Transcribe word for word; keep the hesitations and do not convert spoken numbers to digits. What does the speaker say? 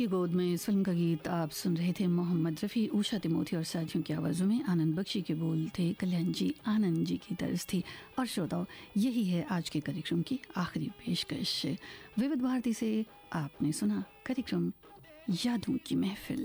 की गोद में इस फिल्म का गीत आप सुन रहे थे। मोहम्मद रफ़ी, उषा तिमोथी और साथियों की आवाज़ों में आनंद बख्शी के बोल थे, कल्याण जी आनंद जी की तर्ज थी। और श्रोताओं, यही है आज के कार्यक्रम की आखिरी पेशकश। विविध भारती से आपने सुना कार्यक्रम यादों की महफिल।